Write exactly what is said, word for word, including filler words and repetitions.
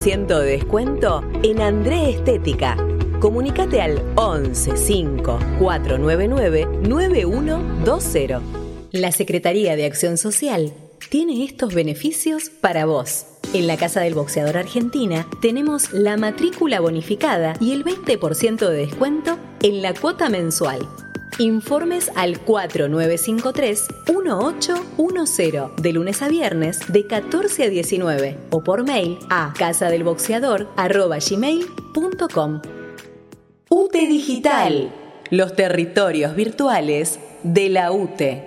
ciento de descuento en André Estética. Comunicate al once cinco cuatro nueve nueve nueve uno dos cero. La Secretaría de Acción Social tiene estos beneficios para vos. En la Casa del Boxeador Argentina tenemos la matrícula bonificada y el veinte por ciento de descuento en la cuota mensual. Informes al cuatro nueve cinco tres uno ocho uno cero de lunes a viernes de catorce a diecinueve o por mail a casadelboxeador arroba gmail punto com. U T E Digital, los territorios virtuales de la U T E.